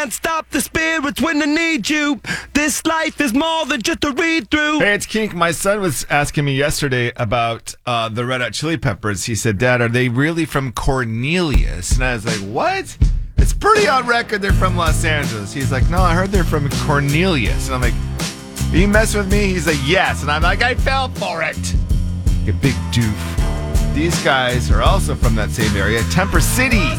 Can't stop the spirits when they need you. This life is more than just a read-through. Hey, it's Kink. My son was asking me yesterday about the Red Hot Chili Peppers. He said, Dad, are they really from Cornelius? And I was like, what? It's pretty on record they're from Los Angeles. He's like, no, I heard they're from Cornelius. And I'm like, are you messing with me? He's like, yes. And I'm like, I fell for it. You big doof. These guys are also from that same area, Temper City.